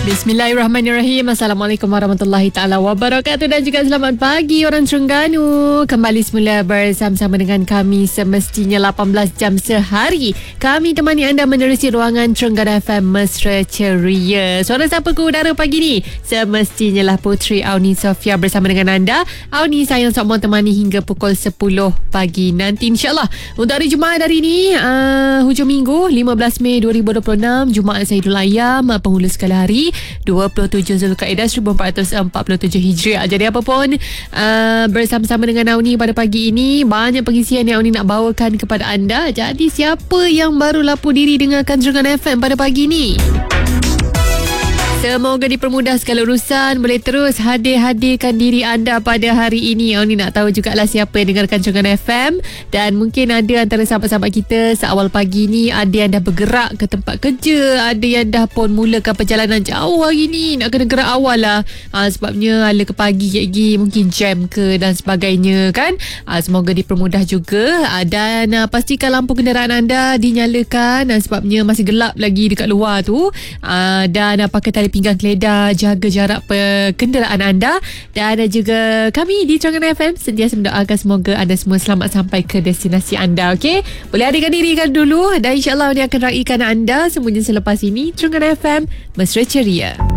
Bismillahirrahmanirrahim. Assalamualaikum warahmatullahi ta'ala wabarakatuh. Dan juga selamat pagi orang Terengganu. Kembali semula bersama-sama dengan kami semestinya 18 jam sehari. Kami temani anda menerusi ruangan Terengganu FM Mesra Ceria. Suara siapa ke udara pagi ni? Semestinya lah Putri Auni Sofia bersama dengan anda. Auni sayang sok mau temani hingga pukul 10 pagi nanti insyaAllah. Untuk hari Jumaat hari ni hujung minggu 15 Mei 2026, Jumaat Saidul Ayyam, penghulu sekala hari 27 Zulkaidah 1447 Hijriah. Jadi apa pun bersama-sama dengan Auni pada pagi ini, banyak pengisian yang Auni nak bawakan kepada anda. Jadi siapa yang baru lapor diri dengarkan Terengganu FM pada pagi ni? Semoga dipermudah segala urusan. Boleh terus hadirkan diri anda pada hari ini. Ni nak tahu jugalah siapa yang dengarkan Terengganu FM. Dan mungkin ada antara sahabat-sahabat kita seawal pagi ni, ada yang dah bergerak ke tempat kerja, ada yang dah pun mulakan perjalanan jauh hari ni. Nak kena gerak awal lah. Sebabnya ala ke pagi lagi, mungkin jam ke dan sebagainya kan. Semoga dipermudah juga. Dan pastikan lampu kenderaan anda dinyalakan, sebabnya masih gelap lagi dekat luar tu. Dan pakai tali pinggang keledar, jaga jarak kenderaan anda. Dan juga kami di Terengganu FM sentiasa mendoakan semoga anda semua selamat sampai ke destinasi anda. Okey, boleh hadirkan diri kan dulu, dan insyaAllah dia akan raikan anda semuanya selepas ini. Terengganu FM Mesra Ceria.